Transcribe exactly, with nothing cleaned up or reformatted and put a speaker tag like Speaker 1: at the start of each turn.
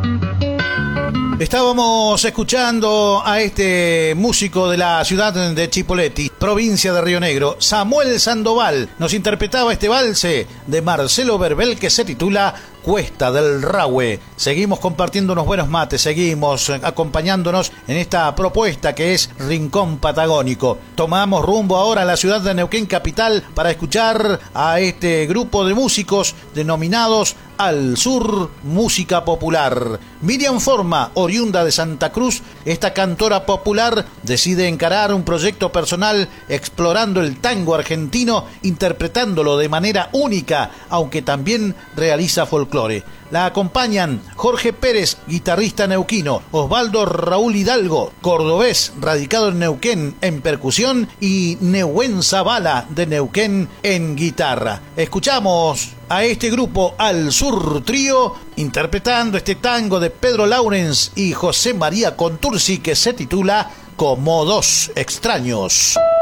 Speaker 1: Estábamos escuchando a este músico de la ciudad de Chipoleti, provincia de Río Negro, Samuel Sandoval. Nos interpretaba este valse de Marcelo Verbel que se titula Cuesta del Rahue. Seguimos compartiendo unos buenos mates, seguimos acompañándonos en esta propuesta que es Rincón Patagónico. Tomamos rumbo ahora a la ciudad de Neuquén capital para escuchar a este grupo de músicos denominados Al Sur Música Popular. Miriam Forma, oriunda de Santa Cruz, esta cantora popular decide encarar un proyecto personal explorando el tango argentino, interpretándolo de manera única, aunque también realiza folclore. La acompañan Jorge Pérez, guitarrista neuquino, Osvaldo Raúl Hidalgo, cordobés, radicado en Neuquén en percusión, y Nehuen Zavala de Neuquén en guitarra. Escuchamos a este grupo Al Sur Trío interpretando este tango de Pedro Laurens y José María Contursi que se titula Como dos extraños.